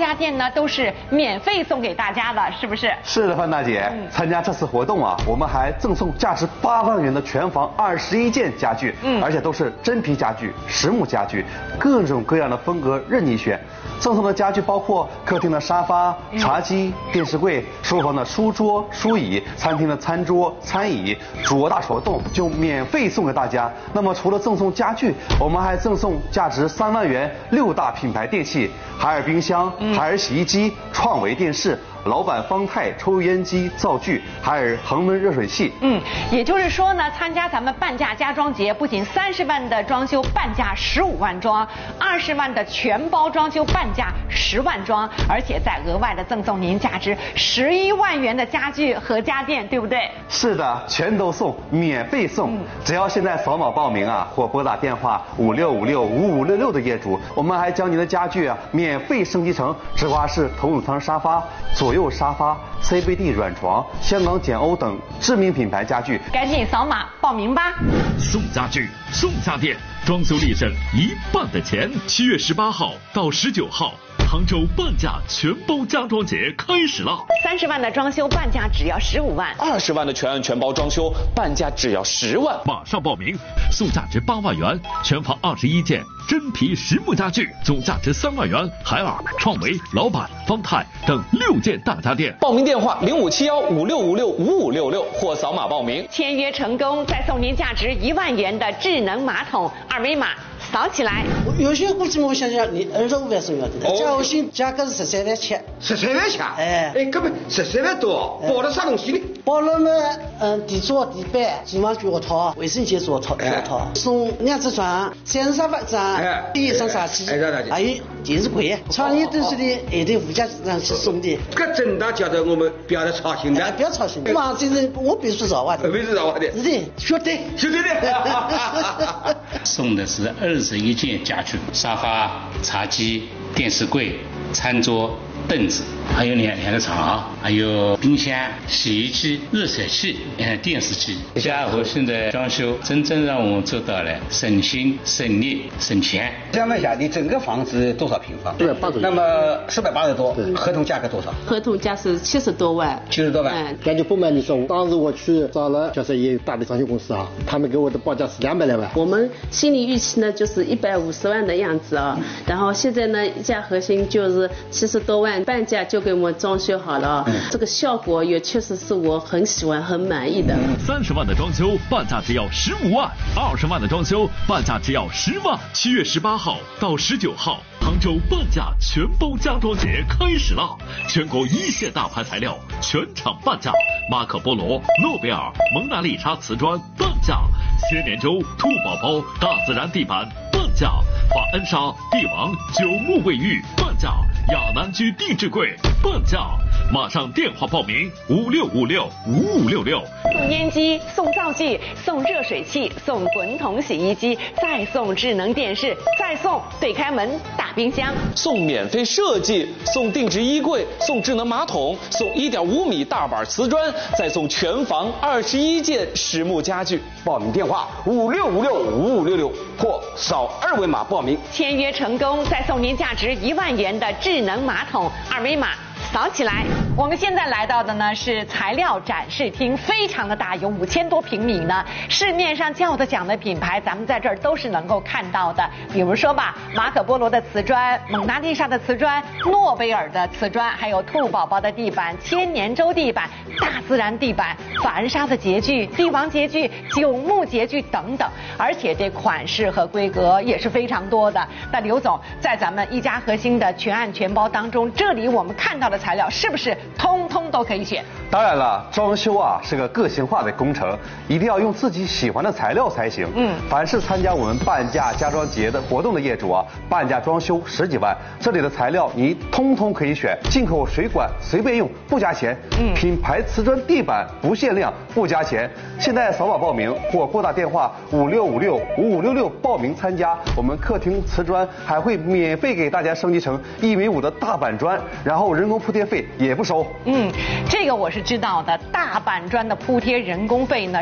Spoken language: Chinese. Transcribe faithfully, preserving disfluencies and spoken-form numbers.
家电呢都是免费送给大家的，是不是？ 是的，范大姐，嗯、参加这次活动啊，我们还赠送价值八万元的全房二十一件家具，嗯，而且都是真皮家具、实木家具，各种各样的风格任你选。赠送的家具包括客厅的沙发、茶几、电视柜，书房的书桌、书椅，餐厅的餐桌、餐椅，主卧大活动就免费送给大家。那么除了赠送家具，我们还赠送价值三万元六大品牌电器：海尔冰箱、海尔洗衣机、创维电视、老板方太抽油烟机、灶具，海尔恒温热水器。 嗯，也就是说呢，参加咱们半价家装节，不仅三十万的装修半价十五万装，二十万的全包装修半价十万装，而且再额外的赠送您价值十一万元的家具和家电，对不对？ 是的，全都送，免费送。嗯、只要现在扫码报名啊，或拨打电话五六五六五五六六的业主，我们还将您的家具啊免费升级成直滑式头等舱沙发、左右沙发、C B D 软床、香港简欧等知名品牌家具。 赶紧扫码报名吧！ 送家具，送家电，装修立省一半的钱。七月十八号到十九号。杭州半价全包家装节开始了， 三十万的装修半价只要十五万， 二十万的全案全包装修半价只要十万， 马上报名，送价值八万元，全房二十一件真皮实木家具，总价值三万元，海尔、创维、老板、方太等六件大家电。 报名电话零五七幺五六五六五五六六或扫码报名。 签约成功，再送您价值一万元的智能马桶，二维码扫起来。 有些估计我想想，你二十五万送要的，价我新价格是十三万七。 十三万七？ 哎哎，根本十三万多，包了啥东西呢？ 包了嘛，嗯，地桌、地板、厨房脚套、卫生间桌套、脚套，送两只床、三只沙发床、一张茶几，还有电视柜。创业都是的，一定附加上去送的。 这真的叫得我们不要操心的， 不要操心。嘛，这人我必须绕啊的， 必须绕啊的， 是的，晓得， 晓得的。 送的是二十一件家具，沙发、茶几、电视柜、餐桌、凳子，还有两两个床，还有冰箱、洗衣机、热水器、呃电视机。家和现在装修真正让我们做到了省心、省力、省钱。 想问一下，你整个房子多少平方？ 四百八十。 那么四百八十多，合同价格多少？ 合同价是七十多万。 七十多万。 嗯，感觉不瞒你说，当时我去找了就是一大的装修公司啊，他们给我的报价是两百来万。 我们心理预期呢就是一百五十万的样子啊，然后现在呢一家核心就是七十多万，半价就给我们装修好了，嗯、这个效果也确实是我很喜欢、很满意的。 三十万的装修半价只要十五万，二十万的装修半价只要十万。七月十八号到十九号，杭州半价全包家装节开始了，全国一线大牌材料全场半价，马可波罗、诺贝尔、蒙娜丽莎瓷砖半价，千年舟、兔宝宝、大自然地板半价，法恩莎、帝王、九牧卫浴半价，亚南居定制柜半价。马上电话报名五六五六五五六六。 送烟机，送灶具，送热水器，送滚筒洗衣机，再送智能电视，再送对开门大冰箱， 送免费设计，送定制衣柜，送智能马桶，送一点五米大板瓷砖，再送全房二十一件实木家具。 报名电话五六五六五五六六或扫二维码报名。 签约成功，再送您价值一万元的智能马桶，二维码扫起来。我们现在来到的呢是材料展示厅，非常的大，有五千多平米呢。市面上叫得响的品牌，咱们在这儿都是能够看到的。比如说吧，马可波罗的瓷砖、蒙娜丽莎的瓷砖、诺贝尔的瓷砖，还有兔宝宝的地板、千年舟地板、大自然地板、法恩莎的洁具、帝王洁具、九牧洁具等等。而且这款式和规格也是非常多的。那刘总，在咱们一家核心的全案全包当中，这里我们看到的材料是不是通通都可以选？ 当然了，装修啊是个个性化的工程，一定要用自己喜欢的材料才行。嗯，凡是参加我们半价家装节的活动的业主啊，半价装修十几万，这里的材料你通通可以选，进口水管随便用不加钱，嗯，品牌瓷砖地板不限量不加钱。现在扫码报名或拨打电话五六五六五五六六报名参加，我们客厅瓷砖还会免费给大家升级成一米五的大板砖，然后人工铺贴费也不收。 嗯，这个我是知道的，大板砖的铺贴人工费呢